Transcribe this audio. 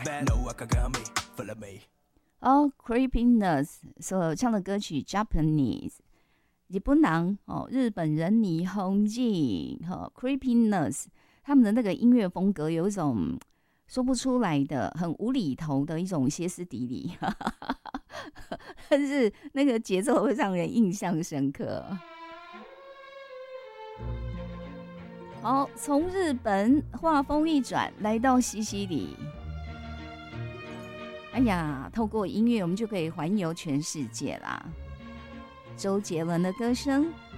哦 ，Creepiness 所唱的歌曲 Japanese， 日本人哦，日本人霓虹镜，Creepiness 他们的那个音乐风格有一种说不出来的、很无厘头的一种歇斯底里，但是那个节奏会让人印象深刻。好，从日本话锋一转，来到西西里。哎呀，透过音乐，我们就可以环游全世界啦！周杰伦的歌声